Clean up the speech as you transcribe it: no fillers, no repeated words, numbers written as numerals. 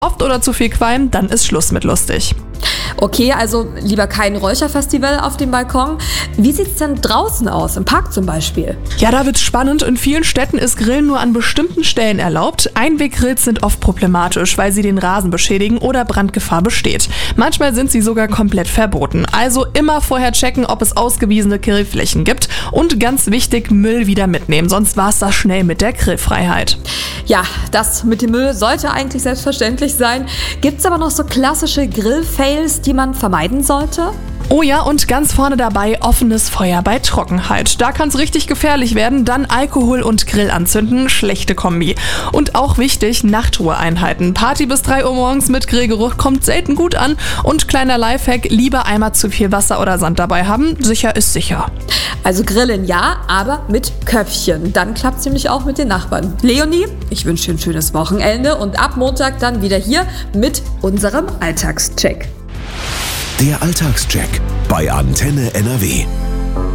Oft oder zu viel Qualm, dann ist Schluss mit lustig. Okay, also lieber kein Räucherfestival auf dem Balkon. Wie sieht's denn draußen aus, im Park zum Beispiel? Ja, da wird's spannend. In vielen Städten ist Grillen nur an bestimmten Stellen erlaubt. Einweggrills sind oft problematisch, weil sie den Rasen beschädigen oder Brandgefahr besteht. Manchmal sind sie sogar komplett verboten. Also immer vorher checken, ob es ausgewiesene Grillflächen gibt. Und ganz wichtig, Müll wieder mitnehmen, sonst war's das schnell mit der Grillfreiheit. Ja, das mit dem Müll sollte eigentlich selbstverständlich sein. Gibt's aber noch so klassische Grillfails, die man vermeiden sollte? Oh ja, und ganz vorne dabei offenes Feuer bei Trockenheit. Da kann's richtig gefährlich werden. Dann Alkohol und Grill anzünden, schlechte Kombi. Und auch wichtig, Nachtruheeinheiten. Party bis 3 Uhr morgens mit Grillgeruch kommt selten gut an. Und kleiner Lifehack, lieber einmal zu viel Wasser oder Sand dabei haben. Sicher ist sicher. Also grillen ja, aber mit Köpfchen. Dann klappt's nämlich auch mit den Nachbarn. Leonie, ich wünsche dir ein schönes Wochenende und ab Montag dann wieder hier mit unserem Alltagscheck. Der Alltagscheck bei Antenne NRW.